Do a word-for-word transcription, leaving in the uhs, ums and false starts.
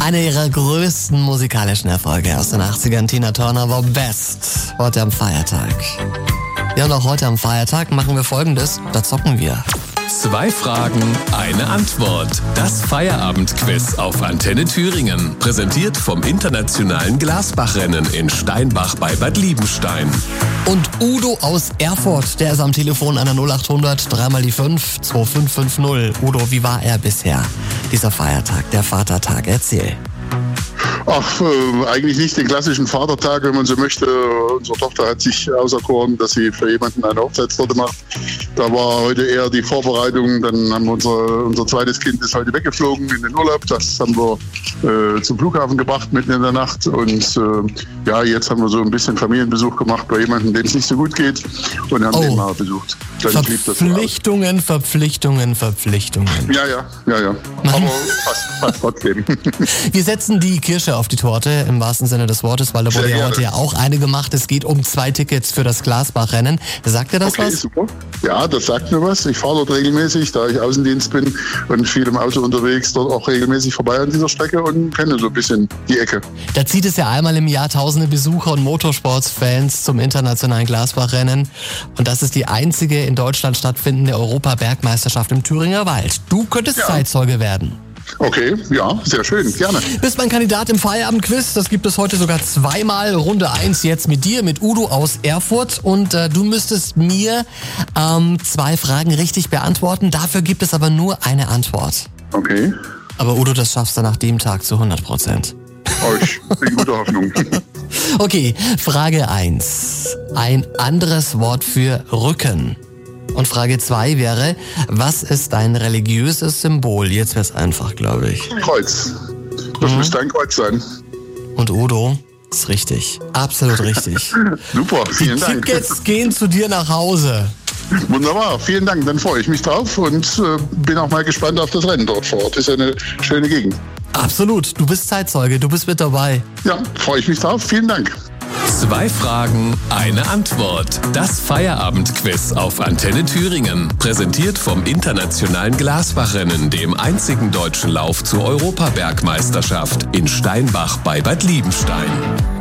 Einer ihrer größten musikalischen Erfolge aus den achtzigern, Tina Turner, war Best. Heute am Feiertag. Ja, und auch heute am Feiertag machen wir Folgendes, da zocken wir. Zwei Fragen, eine Antwort. Das Feierabendquiz auf Antenne Thüringen. Präsentiert vom internationalen Glasbachrennen in Steinbach bei Bad Liebenstein. Und Udo aus Erfurt, der ist am Telefon an der null acht hundert, dreimal die fünf, zwei fünf fünf null. Udo, wie war er bisher? Dieser Feiertag, der Vatertag, erzähl. Ach, äh, eigentlich nicht den klassischen Vatertag, wenn man so möchte. Unsere Tochter hat sich auserkoren, dass sie für jemanden eine Hochzeitstorte macht. Da war heute eher die Vorbereitung. Dann haben wir unser, unser zweites Kind ist heute weggeflogen in den Urlaub. Das haben wir äh, zum Flughafen gebracht mitten in der Nacht. Und äh, ja, jetzt haben wir so ein bisschen Familienbesuch gemacht bei jemandem, dem es nicht so gut geht. Und haben Oh. den mal besucht. Dann blieb das so aus. Verpflichtungen, Verpflichtungen, Verpflichtungen. Ja, ja, ja, ja. Aber fast, fast trotzdem. Wir setzen die Kirsche auf die Torte, im wahrsten Sinne des Wortes, weil da wurde Sehr ja gerne. heute ja auch eine gemacht. Es geht um zwei Tickets für das Glasbachrennen. Sagt dir das Okay, was? super. Ja, das sagt mir was. Ich fahre dort regelmäßig, da ich Außendienst bin und viel im Auto unterwegs, dort auch regelmäßig vorbei an dieser Strecke und kenne so ein bisschen die Ecke. Da zieht es ja einmal im Jahr tausende Besucher und Motorsportsfans zum internationalen Glasbachrennen. Und das ist die einzige in Deutschland stattfindende Europabergmeisterschaft im Thüringer Wald. Du könntest Ja. Zeitzeuge werden. Okay, ja, sehr schön, gerne. Bist mein Kandidat im Feierabendquiz. Das gibt es heute sogar zweimal. Runde eins jetzt mit dir, mit Udo aus Erfurt. Und äh, du müsstest mir ähm, zwei Fragen richtig beantworten. Dafür gibt es aber nur eine Antwort. Okay, Aber Udo, das schaffst du nach dem Tag zu hundert Prozent. euch in guter Hoffnung. Okay, Frage eins. Ein anderes Wort für Rücken. Und Frage zwei wäre, was ist dein religiöses Symbol? Jetzt wär's einfach, glaube ich. Kreuz. Das müsste ein Kreuz sein. Und Udo, ist richtig. Absolut richtig. Super, Die vielen Dank. Tickets gehen zu dir nach Hause. Wunderbar, vielen Dank. Dann freue ich mich drauf und äh, bin auch mal gespannt auf das Rennen dort vor Ort. Ist ja eine schöne Gegend. Absolut. Du bist Zeitzeuge, du bist mit dabei. Ja, freue ich mich drauf. Vielen Dank. Zwei Fragen, eine Antwort. Das Feierabendquiz auf Antenne Thüringen. Präsentiert vom internationalen Glasbachrennen, dem einzigen deutschen Lauf zur Europabergmeisterschaft in Steinbach bei Bad Liebenstein.